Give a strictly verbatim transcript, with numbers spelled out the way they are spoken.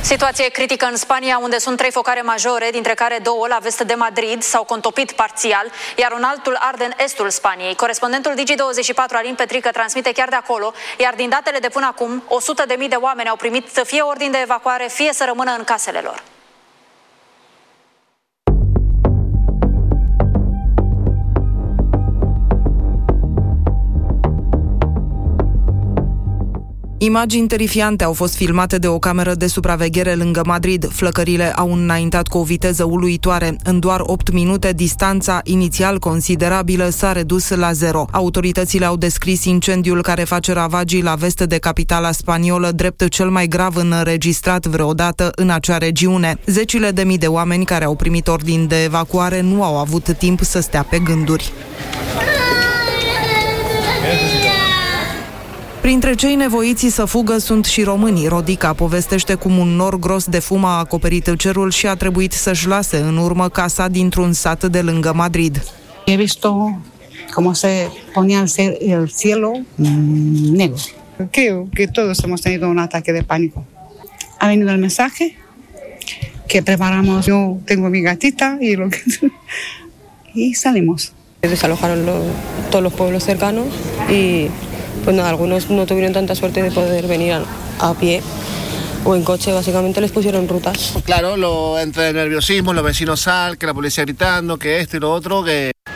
Situație critică în Spania, unde sunt trei focare majore, dintre care două la vest de Madrid s-au contopit parțial, iar un altul arde în estul Spaniei. Corespondentul Digi douăzeci și patru, Alin Petrică, transmite chiar de acolo, iar din datele de până acum, o sută de mii de oameni au primit fie ordin de evacuare, fie să rămână în casele lor. Imagini terifiante au fost filmate de o cameră de supraveghere lângă Madrid. Flăcările au înaintat cu o viteză uluitoare. În doar opt minute, distanța inițial considerabilă s-a redus la zero. Autoritățile au descris incendiul care face ravagii la vest de capitala spaniolă drept cel mai grav înregistrat vreodată în acea regiune. Zecile de mii de oameni care au primit ordin de evacuare nu au avut timp să stea pe gânduri. Printre cei nevoiți să fugă sunt și românii. Rodica povestește cum un nor gros de fum a acoperit cerul și a trebuit să-și lase în urmă casa dintr-un sat de lângă Madrid. He visto cómo se ponía el cielo negro. Creo que todos hemos tenido un ataque de pánico. Ha venido el mensaje que preparamos. Yo tengo mi gatita y lo que y salimos. Desalojaron lo, todos los pueblos cercanos y pues nada, algunos no tuvieron tanta suerte de poder venir a, a pie o en coche, básicamente les pusieron rutas. Claro, lo, entre el nerviosismo, los vecinos sal, que la policía gritando, que esto y lo otro, que...